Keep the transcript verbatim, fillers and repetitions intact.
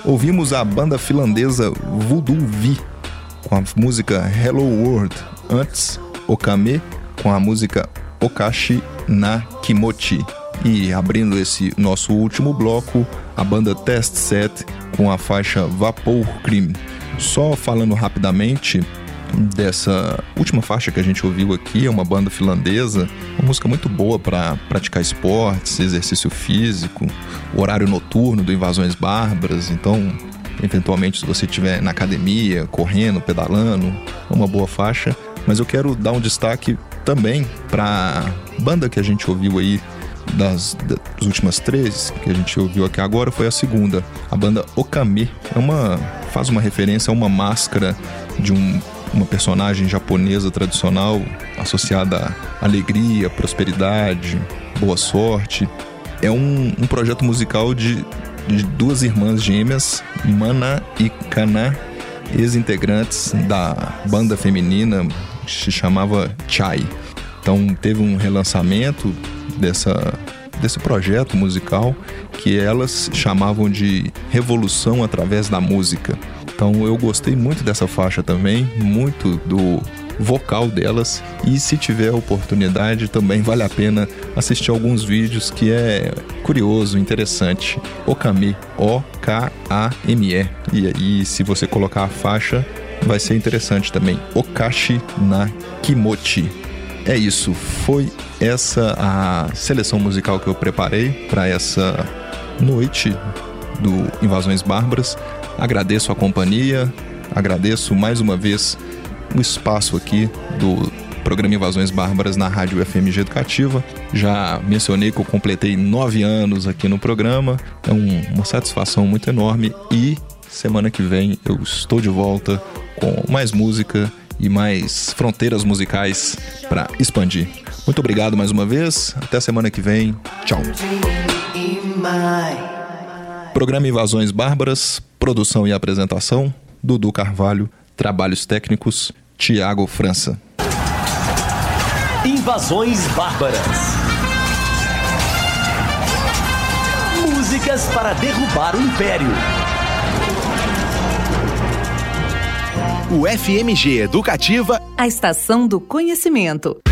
Ouvimos a banda finlandesa Voodoo V com a música Hello World. Antes, Okame com a música Okashi na Kimochi. E abrindo esse nosso último bloco, a banda Test Set com a faixa Vapor Cream. Só falando rapidamente dessa última faixa que a gente ouviu aqui, é uma banda finlandesa, uma música muito boa para praticar esportes, exercício físico, o horário noturno do Invasões Bárbaras. Então, eventualmente, se você estiver na academia, correndo, pedalando, é uma boa faixa. Mas eu quero dar um destaque também para a banda que a gente ouviu aí, das, das últimas três que a gente ouviu aqui agora, foi a segunda, a banda Okame. É uma, faz uma referência a uma máscara de um, uma personagem japonesa tradicional associada à alegria, prosperidade, boa sorte. É um, um projeto musical de, de duas irmãs gêmeas, Mana e Kana, ex-integrantes da banda feminina que se chamava Chai. Então teve um relançamento dessa, desse projeto musical que elas chamavam de Revolução através da música. Então eu gostei muito dessa faixa também, muito do vocal delas, e se tiver oportunidade também vale a pena assistir alguns vídeos, que é curioso, interessante. Okame, O K A M E, e aí se você colocar a faixa vai ser interessante também, Okashi na Kimochi. É isso, foi essa a seleção musical que eu preparei para essa noite do Invasões Bárbaras. Agradeço a companhia, agradeço mais uma vez o espaço aqui do programa Invasões Bárbaras na Rádio F M G Educativa. Já mencionei que eu completei nove anos aqui no programa, é um, uma satisfação muito enorme, e semana que vem eu estou de volta com mais música e mais fronteiras musicais para expandir. Muito obrigado mais uma vez, até semana que vem, tchau. Programa Invasões Bárbaras, produção e apresentação, Dudu Carvalho, trabalhos técnicos, Tiago França. Invasões Bárbaras. Músicas para derrubar o Império. O F M G Educativa, a estação do conhecimento.